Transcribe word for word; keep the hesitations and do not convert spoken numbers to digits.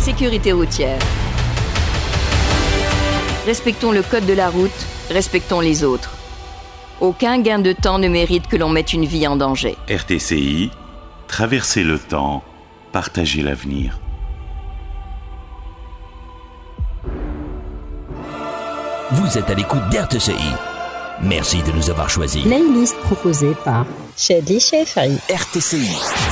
sécurité routière. Respectons le code de la route, respectons les autres. Aucun gain de temps ne mérite que l'on mette une vie en danger. R T C I, traverser le temps, partager l'avenir. Vous êtes à l'écoute d'R T C I. Merci de nous avoir choisis. Playlist proposée par Shadly Shefari. R T C I.